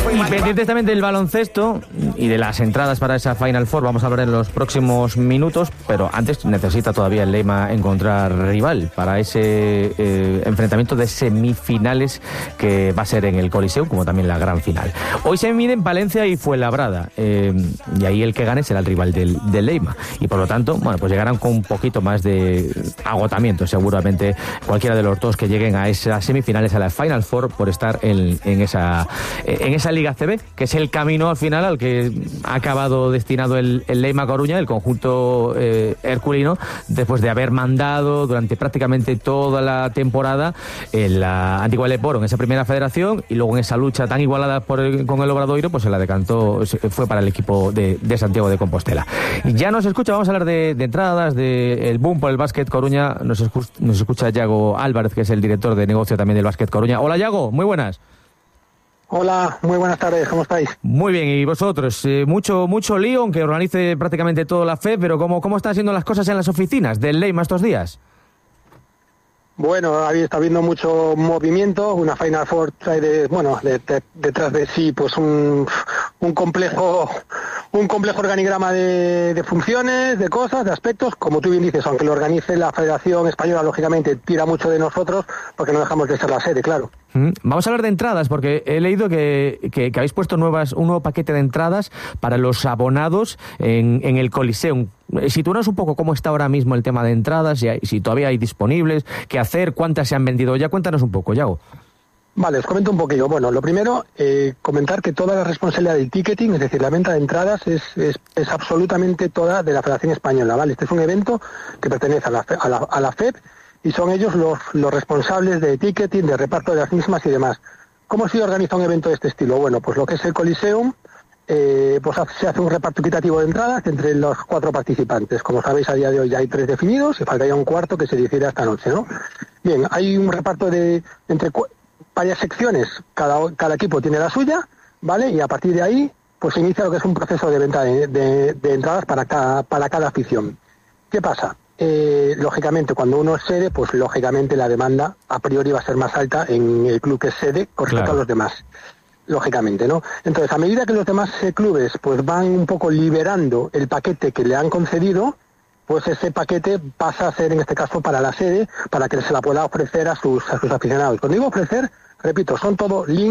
Y pendientes también del baloncesto y de las entradas para esa Final Four, vamos a hablar en los próximos minutos, pero antes necesita todavía el Leima encontrar rival para ese enfrentamiento de semifinales que va a ser en el Coliseum, como también la gran final. Hoy se miden Palencia y Fuenlabrada, y ahí el que gane será el rival del Leima, y por lo tanto, bueno, pues llegarán con un poquito más de agotamiento, seguramente cualquiera de los dos que lleguen a esas semifinales, a la Final Four, por estar en esa Liga CB, que es el camino al final al que ha acabado destinado el Leima Coruña, el conjunto herculino, después de haber mandado durante prácticamente toda la temporada en la antigua Leporo, en esa primera federación, y luego en esa lucha tan igualada con el Obradoiro, pues se la decantó, fue para el equipo de Santiago de Compostela. Ya nos escucha, vamos a hablar de entradas, del boom por el Básquet Coruña. Nos escucha Yago Álvarez, que es el director de negocio también del Básquet Coruña. Hola, Yago, muy buenas. Hola, muy buenas tardes, ¿cómo estáis? Muy bien, ¿y vosotros? Mucho lío, aunque organice prácticamente toda la FED, pero ¿cómo están siendo las cosas en las oficinas del Leima estos días? Bueno, está habiendo mucho movimiento, una Final Four trae detrás de sí pues un complejo organigrama de funciones, de cosas, de aspectos, como tú bien dices, aunque lo organice la Federación Española, lógicamente tira mucho de nosotros, porque no dejamos de ser la sede, claro. Vamos a hablar de entradas, porque he leído que habéis puesto un nuevo paquete de entradas para los abonados en el Coliseum. Sitúanos un poco cómo está ahora mismo el tema de entradas, si todavía hay disponibles, qué hacer, cuántas se han vendido ya. Cuéntanos un poco, Yago. Vale, os comento un poquillo. Bueno, lo primero, comentar que toda la responsabilidad del ticketing, es decir, la venta de entradas, es absolutamente toda de la Federación Española, ¿vale? Este es un evento que pertenece a la FEP, y son ellos los responsables de ticketing, de reparto de las mismas y demás. ¿Cómo se organiza un evento de este estilo? Bueno, pues lo que es el Coliseum, pues se hace un reparto equitativo de entradas entre los 4 participantes. Como sabéis, a día de hoy ya hay 3 definidos y faltaría un cuarto que se decide esta noche, ¿no? Bien, hay un reparto entre varias secciones, cada equipo tiene la suya, ¿vale? Y a partir de ahí, pues se inicia lo que es un proceso de venta de entradas para cada afición. ¿Qué pasa? Lógicamente, cuando uno es sede, pues lógicamente la demanda a priori va a ser más alta en el club que es sede con respecto a los demás. Lógicamente, ¿no? Entonces, a medida que los demás clubes pues van un poco liberando el paquete que le han concedido, pues ese paquete pasa a ser, en este caso, para la sede, para que se la pueda ofrecer a sus aficionados. Cuando digo ofrecer, repito, son todo links